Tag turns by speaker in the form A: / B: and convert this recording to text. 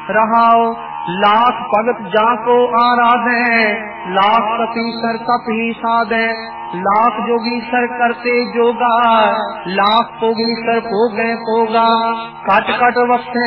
A: रहाओ लाख भगत जाको आराधे, लाख कपीसर तप ही साधे, लाख जोगीसर करते जोगा, लाख भोगीसर भोगे भोगा। कट कट वक्ते